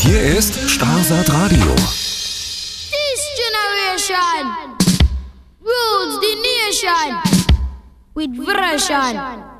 Hier ist Starsat Radio. This generation rules the nation with version.